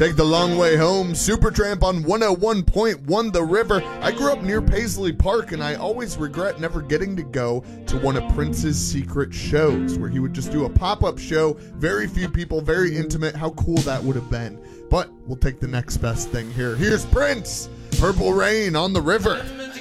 Take the long way home, Supertramp on 101.1 The River. I grew up near Paisley Park, and I always regret never getting to go to one of Prince's secret shows, where he would just do a pop-up show, very few people, very intimate. How cool that would have been. But we'll take the next best thing here. Here's Prince, Purple Rain on The River.